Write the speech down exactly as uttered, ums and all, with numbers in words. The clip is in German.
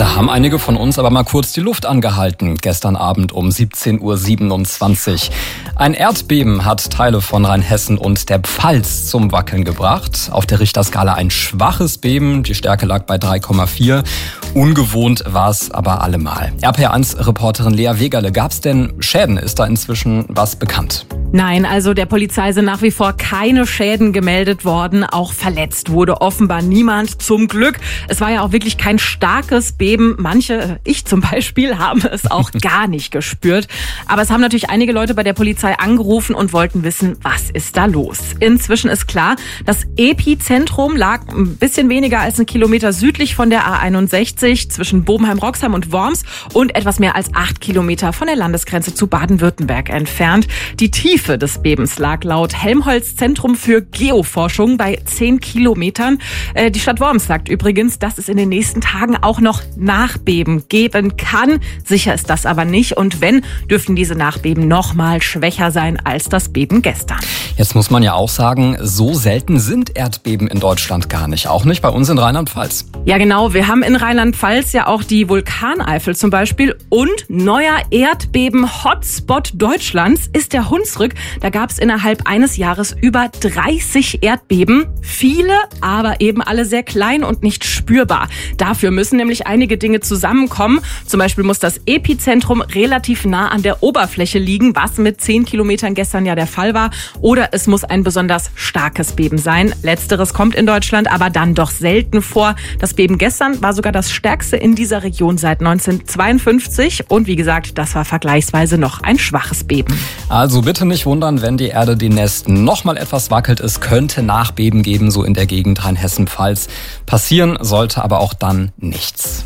Da haben einige von uns aber mal kurz die Luft angehalten, gestern Abend um siebzehn Uhr siebenundzwanzig. Ein Erdbeben hat Teile von Rheinhessen und der Pfalz zum Wackeln gebracht. Auf der Richterskala ein schwaches Beben, die Stärke lag bei drei Komma vier. Ungewohnt war es aber allemal. R P R eins Reporterin Lea Wegerle, gab es denn Schäden? Ist da inzwischen was bekannt? Nein, also der Polizei sind nach wie vor keine Schäden gemeldet worden. Auch verletzt wurde offenbar niemand, zum Glück. Es war ja auch wirklich kein starkes Beben. Manche, ich zum Beispiel, haben es auch gar nicht gespürt. Aber es haben natürlich einige Leute bei der Polizei angerufen und wollten wissen, was ist da los. Inzwischen ist klar, das Epizentrum lag ein bisschen weniger als einen Kilometer südlich von der A einundsechzig zwischen Bobenheim-Roxheim und Worms und etwas mehr als acht Kilometer von der Landesgrenze zu Baden-Württemberg entfernt. Die Tiefe des Bebens lag laut Helmholtz Zentrum für Geoforschung bei zehn Kilometern. Äh, die Stadt Worms sagt übrigens, dass es in den nächsten Tagen auch noch Nachbeben geben kann. Sicher ist das aber nicht. Und wenn, dürften diese Nachbeben noch mal schwächer sein als das Beben gestern. Jetzt muss man ja auch sagen, so selten sind Erdbeben in Deutschland gar nicht. Auch nicht bei uns in Rheinland-Pfalz. Ja genau, wir haben in Rheinland-Pfalz ja auch die Vulkaneifel zum Beispiel. Und neuer Erdbeben-Hotspot Deutschlands ist der Hunsrück. Da gab es innerhalb eines Jahres über dreißig Erdbeben. Viele, aber eben alle sehr klein und nicht spürbar. Dafür müssen nämlich einige Dinge zusammenkommen. Zum Beispiel muss das Epizentrum relativ nah an der Oberfläche liegen, was mit zehn Kilometern gestern ja der Fall war. Oder es muss ein besonders starkes Beben sein. Letzteres kommt in Deutschland aber dann doch selten vor. Das Beben gestern war sogar das stärkste in dieser Region seit neunzehnhundertzweiundfünfzig. Und wie gesagt, das war vergleichsweise noch ein schwaches Beben. Also bitte nicht wundern, wenn die Erde demnächst noch mal etwas wackelt. Es könnte Nachbeben geben, so in der Gegend Rheinhessen-Pfalz. Passieren sollte aber auch dann nichts.